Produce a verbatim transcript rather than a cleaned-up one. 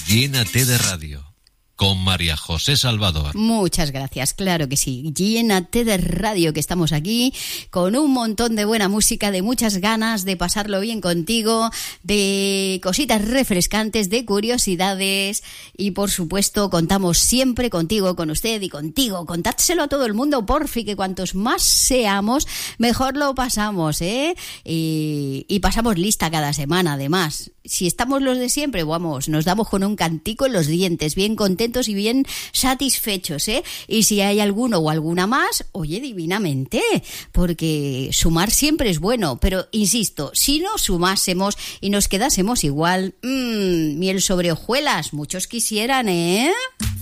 Llénate de Radio, con María José Salvador. Muchas gracias, claro que sí. Llénate de radio, que estamos aquí con un montón de buena música, de muchas ganas de pasarlo bien contigo, de cositas refrescantes, de curiosidades y por supuesto contamos siempre contigo, con usted y contigo. Contádselo a todo el mundo, porfi, que cuantos más seamos, mejor lo pasamos, ¿eh? Y, y pasamos lista cada semana, además. Si estamos los de siempre, vamos, nos damos con un cantico en los dientes, bien contentos y bien satisfechos, ¿eh? Y si hay alguno o alguna más, oye, divinamente, porque sumar siempre es bueno, pero insisto, si no sumásemos y nos quedásemos igual, mmm, miel sobre hojuelas, muchos quisieran, ¿eh?